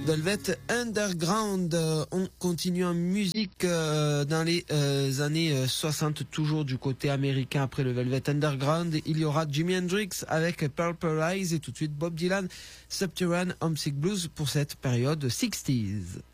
Velvet Underground. On continue en musique dans les années 60, toujours du côté américain. Après le Velvet Underground, il y aura Jimi Hendrix avec Purple Eyes et tout de suite Bob Dylan, Subterranean Homesick Blues pour cette période 60s.